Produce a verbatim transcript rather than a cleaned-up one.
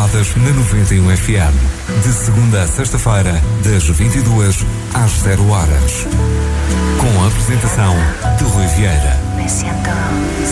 Calçadas na noventa e um F M. De segunda a sexta-feira, das vinte e duas às zero horas. Com a apresentação de Rui Vieira. Me siento